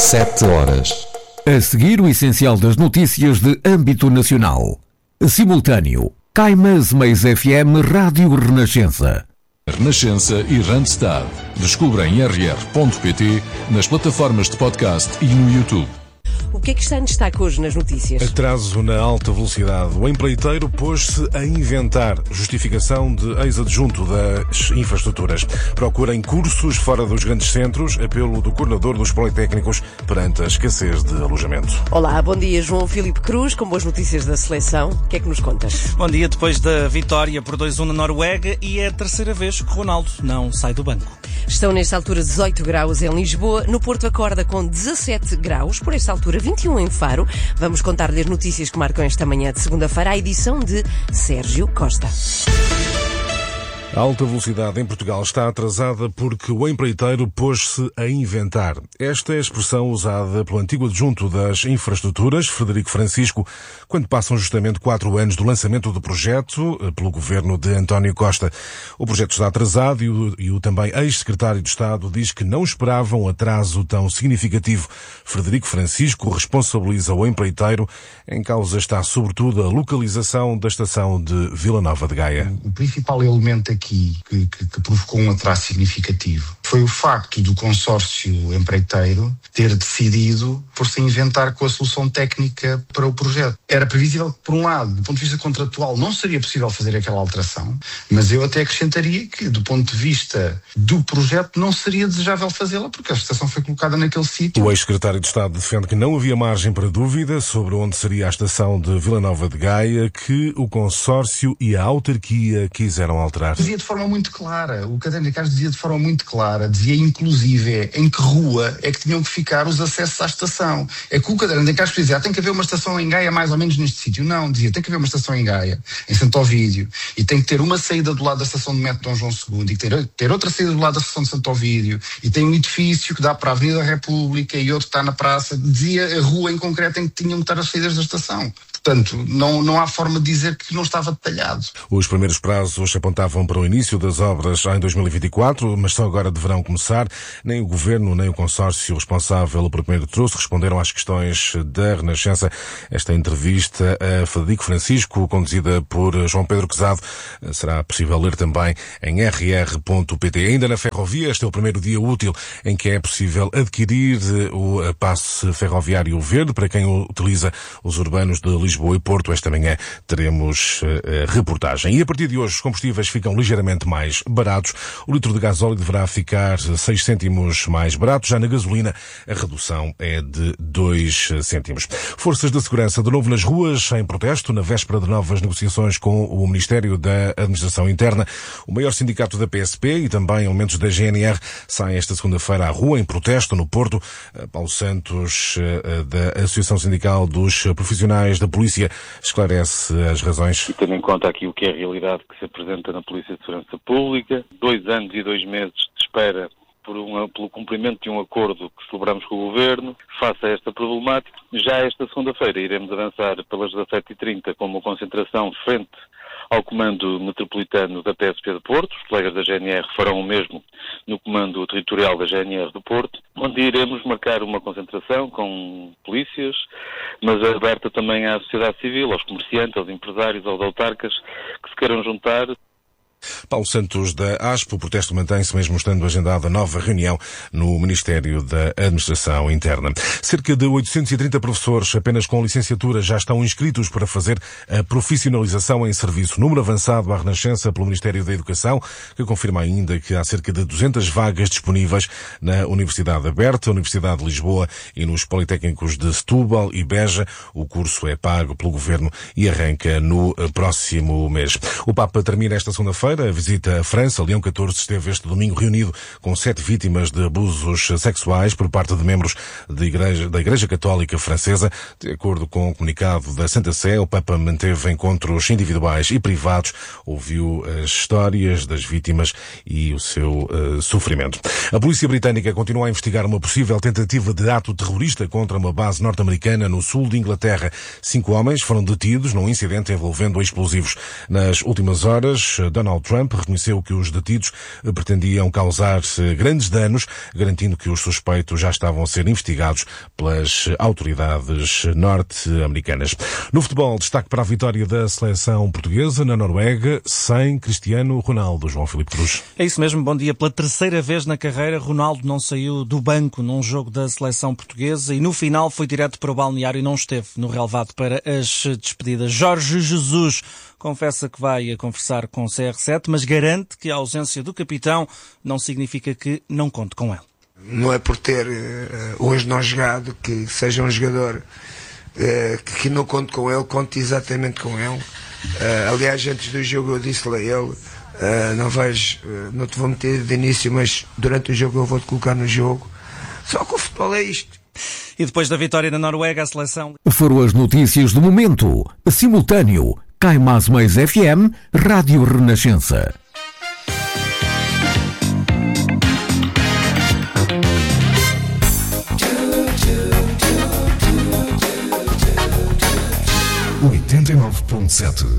7 horas. A seguir, o essencial das notícias de âmbito nacional. Simultâneo. Caimas Mais FM Rádio Renascença. Renascença e Randstad. Descubra em rr.pt, nas plataformas de podcast e no YouTube. O que é que está em destaque hoje nas notícias? Atraso na alta velocidade. O empreiteiro pôs-se a inventar justificação de ex-adjunto das infraestruturas. Procurem cursos fora dos grandes centros. Apelo do coordenador dos Politécnicos perante a escassez de alojamento. Olá, bom dia. João Filipe Cruz, com boas notícias da seleção. O que é que nos contas? Bom dia. Depois da vitória por 2-1 na Noruega, e é a terceira vez que Ronaldo não sai do banco. Estão nesta altura 18 graus em Lisboa. No Porto acorda com 17 graus. Por esta altura 21 em Faro. Vamos contar-lhe as notícias que marcam esta manhã de segunda-feira, a edição de Sérgio Costa. A alta velocidade em Portugal está atrasada porque o empreiteiro pôs-se a inventar. Esta é a expressão usada pelo antigo adjunto das infraestruturas, Frederico Francisco, quando passam justamente 4 anos do lançamento do projeto pelo governo de António Costa. O projeto está atrasado e o também ex-secretário de Estado diz que não esperava um atraso tão significativo. Frederico Francisco responsabiliza o empreiteiro. Em causa está sobretudo a localização da estação de Vila Nova de Gaia. O principal elemento aqui que provocou um atraso significativo foi o facto do consórcio empreiteiro ter decidido por se inventar com a solução técnica para o projeto. Era previsível que, por um lado, do ponto de vista contratual, não seria possível fazer aquela alteração, mas eu até acrescentaria que, do ponto de vista do projeto, não seria desejável fazê-la, porque a estação foi colocada naquele sítio. O ex-secretário de Estado defende que não havia margem para dúvida sobre onde seria a estação de Vila Nova de Gaia, que o consórcio e a autarquia quiseram alterar. Dizia de forma muito clara, o Caderno de Carlos dizia de forma muito clara, dizia inclusive em que rua é que tinham que ficar os acessos à estação. É que o Caderno de Carlos dizia, tem que haver uma estação em Gaia mais ou menos neste sítio. Não, dizia, tem que haver uma estação em Gaia, em Santo Ovídio, e tem que ter uma saída do lado da estação de metro Dom João II, e ter outra saída do lado da estação de Santo Ovídio, e tem um edifício que dá para a Avenida da República e outro que está na praça. Dizia a rua em concreto em que tinham que estar as saídas da estação. Portanto, não há forma de dizer que não estava detalhado. Os primeiros prazos apontavam para o início das obras em 2024, mas só agora deverão começar. Nem o Governo, nem o consórcio responsável pelo primeiro troço responderam às questões da Renascença. Esta entrevista a Frederico Francisco, conduzida por João Pedro Quezado, será possível ler também em rr.pt. Ainda na ferrovia, este é o primeiro dia útil em que é possível adquirir o passe ferroviário verde para quem utiliza os urbanos de Lisboa e Porto. Esta manhã teremos reportagem. E a partir de hoje os combustíveis ficam ligeiramente mais baratos. O litro de gasóleo deverá ficar 6 cêntimos mais barato. Já na gasolina a redução é de 2 cêntimos. Forças de segurança de novo nas ruas em protesto na véspera de novas negociações com o Ministério da Administração Interna. O maior sindicato da PSP e também elementos da GNR saem esta segunda-feira à rua em protesto no Porto. Paulo Santos, da Associação Sindical dos Profissionais da Polícia, esclarece as razões. E tendo em conta aqui o que é a realidade que se apresenta na Polícia de Segurança Pública, 2 anos e 2 meses de espera pelo cumprimento de um acordo que celebramos com o Governo, face a esta problemática. Já esta segunda-feira iremos avançar pelas 17h30 com uma concentração frente ao Comando Metropolitano da PSP de Porto. Os colegas da GNR farão o mesmo no Comando Territorial da GNR do Porto, onde iremos marcar uma concentração com polícias, mas aberta também à sociedade civil, aos comerciantes, aos empresários, aos autarcas que se queiram juntar. Paulo Santos, da ASP, o protesto mantém-se mesmo estando agendada nova reunião no Ministério da Administração Interna. Cerca de 830 professores apenas com licenciatura já estão inscritos para fazer a profissionalização em serviço. Número avançado à Renascença pelo Ministério da Educação, que confirma ainda que há cerca de 200 vagas disponíveis na Universidade Aberta, Universidade de Lisboa e nos Politécnicos de Setúbal e Beja. O curso é pago pelo Governo e arranca no próximo mês. O Papa termina esta segunda-feira a visita à França. Leão XIV esteve este domingo reunido com 7 vítimas de abusos sexuais por parte de membros da Igreja Católica Francesa. De acordo com o comunicado da Santa Sé, o Papa manteve encontros individuais e privados, ouviu as histórias das vítimas e o seu sofrimento. A polícia britânica continua a investigar uma possível tentativa de ato terrorista contra uma base norte-americana no sul de Inglaterra. 5 homens foram detidos num incidente envolvendo explosivos. Nas últimas horas, Donald Donald Trump reconheceu que os detidos pretendiam causar grandes danos, garantindo que os suspeitos já estavam a ser investigados pelas autoridades norte-americanas. No futebol, destaque para a vitória da seleção portuguesa na Noruega, sem Cristiano Ronaldo. João Filipe Cruz. É isso mesmo, bom dia. Pela terceira vez na carreira, Ronaldo não saiu do banco num jogo da seleção portuguesa e no final foi direto para o balneário e não esteve no relvado para as despedidas. Jorge Jesus confessa que vai a conversar com o CR7, mas garante que a ausência do capitão não significa que não conte com ele. Não é por ter hoje não jogado que seja um jogador que não conte com ele, conte exatamente com ele. Aliás, antes do jogo eu disse-lhe a ele, não te vou meter de início, mas durante o jogo eu vou-te colocar no jogo. Só que o futebol é isto. E depois da vitória na Noruega, a seleção... Foram as notícias do momento. Simultâneo, Cai Mais Mais FM, Rádio Renascença. .7